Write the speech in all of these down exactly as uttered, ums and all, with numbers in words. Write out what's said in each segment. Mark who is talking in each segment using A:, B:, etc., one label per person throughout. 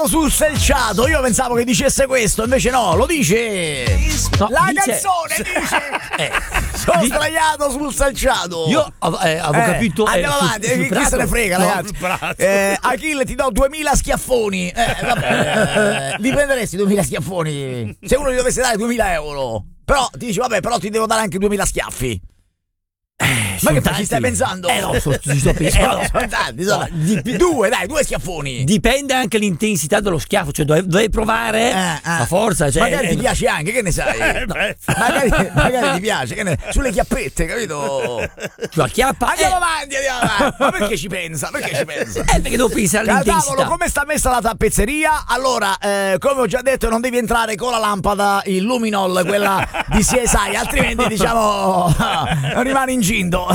A: straiato sul selciato. Io pensavo che dicesse questo, invece no, lo dice.
B: No,
A: la
B: dice...
A: canzone dice.
B: eh,
A: Sono
B: di...
A: straiato sul selciato.
B: Io eh, avevo
A: eh,
B: capito.
A: Andiamo
B: eh,
A: avanti,
B: sul, sul
A: chi
B: prato.
A: se ne frega,
B: No,
A: ragazzi. Eh, Achille, ti do duemila schiaffoni. Eh, vabbè, eh, li prenderesti duemila schiaffoni? Se uno gli dovesse dare duemila euro. Però ti dici, vabbè, però ti devo dare anche duemila schiaffi.
B: Eh,
A: Ma che
B: tanti.
A: ci stai pensando?
B: Eh no, so, ci sto
A: Eh,
B: pensando.
A: no, sono tanti, sono...
B: No, dip-
A: due, dai, due schiaffoni.
B: Dipende anche l'intensità dello schiaffo, cioè dovevi, dovevi provare
A: Eh, eh.
B: a forza. Cioè,
A: magari
B: eh,
A: ti piace anche, che ne sai? No. magari, magari ti piace, che ne... sulle chiappette, capito?
B: la chiappa.
A: Andiamo
B: eh,
A: avanti, andiamo avanti. Ma perché ci pensa? Perché ci pensa?
B: Eh, perché devo pensare all'intensità.
A: Cavolo, come sta messa la tappezzeria? Allora, eh, come ho già detto, non devi entrare con la lampada, il luminol, quella di C S I, altrimenti diciamo rimani incinto.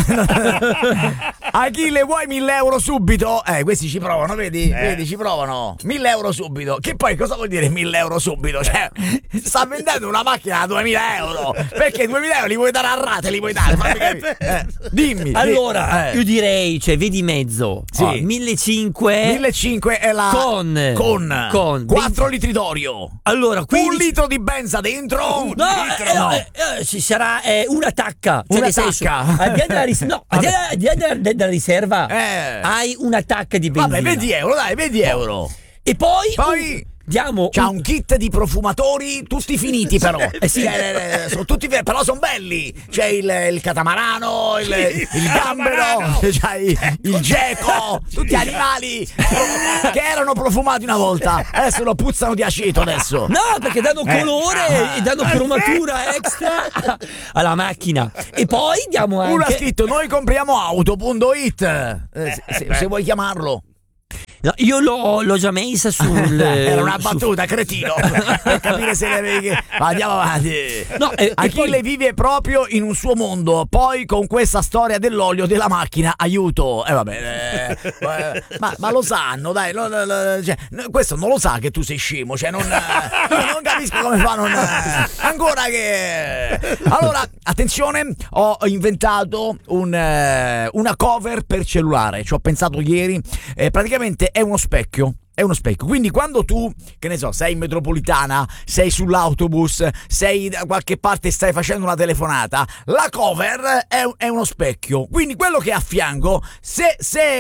A: Achille, vuoi mille euro subito? Eh, questi ci provano, vedi? Eh. Vedi, ci provano. Mille euro subito. Che poi cosa vuol dire mille euro subito? Cioè, sta vendendo una macchina a duemila euro. Perché duemila euro li vuoi dare a rate, li vuoi dare? Fammi capire. Eh, dimmi.
B: Allora,
A: eh.
B: io direi, cioè, vedi mezzo.
A: Sì.
B: Oh, millecinquecento.
A: millecinquecento è la
B: Con.
A: con,
B: Con.
A: quattro litri d'olio.
B: Allora, quindi.
A: Un litro di benza dentro.
B: No,
A: litro,
B: eh,
A: no.
B: eh, eh, ci sarà eh, una tacca. Cioè,
A: Una
B: nel senso,
A: tacca.
B: al di là della, ris- no, al di là- al di là della, della riserva
A: Eh.
B: hai una tacca di benzina.
A: Vabbè, venti euro, dai, venti euro.
B: E poi,
A: Poi
B: uh, diamo
A: c'ha
B: un-
A: un kit di profumatori, tutti finiti però.
B: Eh sì.
A: Eh, eh, sono tutti ve- però sono belli. C'è il, il catamarano, il, il gambero, c'hai il geco, tutti animali che erano profumati una volta. Adesso lo puzzano di aceto adesso.
B: No, perché danno
A: Eh.
B: colore e danno cromatura extra alla macchina. E poi diamo
A: Uno ha
B: anche.
A: scritto noi compriamo auto punto it, eh, se, se- se vuoi chiamarlo.
B: No, io l'ho, l'ho già messa sul.
A: Era una
B: su-
A: battuta, cretino, per capire se le avevi. Ma andiamo avanti.
B: No, e- e
A: Achille
B: poi-
A: vive proprio in un suo mondo. Poi con questa storia dell'olio della macchina, aiuto. E eh, vabbè, eh, eh, ma, ma lo sanno, dai. Lo, lo, lo, cioè, questo non lo sa che tu sei scemo. Cioè, non, eh, non capisco come fa. Non, eh, ancora che. Allora, attenzione, ho inventato un, eh, una cover per cellulare. Ci ho pensato ieri. Eh, praticamente è uno specchio. È uno specchio, quindi quando tu, che ne so, sei in metropolitana, sei sull'autobus, sei da qualche parte e stai facendo una telefonata, la cover è, è uno specchio. Quindi quello che è a fianco, se,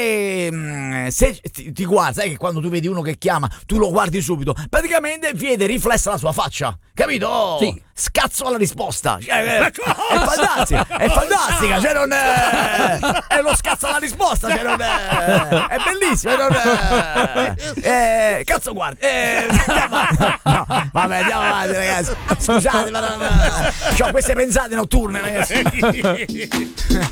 A: se, se ti, ti guarda, sai che quando tu vedi uno che chiama, tu lo guardi subito, praticamente vede riflessa la sua faccia, capito?
B: Sì.
A: Scazzo alla risposta. Cioè, è, è fantastica, è fantastica, cioè non è, è lo scazzo alla risposta, cioè non è, è bellissimo, non è, eh, cazzo guarda, eh, no, vabbè andiamo avanti ragazzi, scusate ma non, ho queste pensate notturne ragazzi.